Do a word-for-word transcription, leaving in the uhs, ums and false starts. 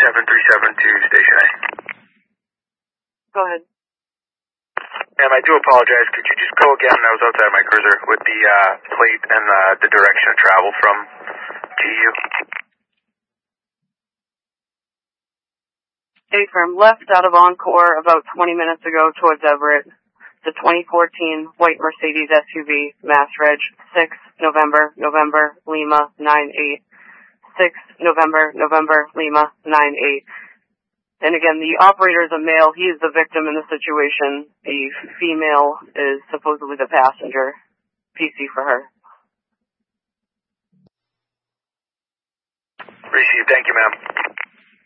seven three seven to Station A. Go ahead. Ma'am, I do apologize. Could you just go again? I was outside my cruiser with the uh, plate and uh, the direction of travel from G U. A-firm, left out of Encore about twenty minutes ago towards Everett. The twenty fourteen white Mercedes S U V, Mass Reg, six November, November, Lima, nine eight. six November, November, Lima, nine eight. And again, the operator is a male. He is the victim in the situation. The female is supposedly the passenger. P C for her. Received. Thank you, ma'am.